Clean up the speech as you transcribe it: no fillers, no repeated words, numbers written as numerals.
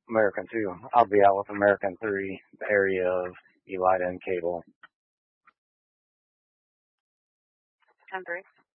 American 2. I'll be out with American 3, the area of Elida and Cable. 10-3.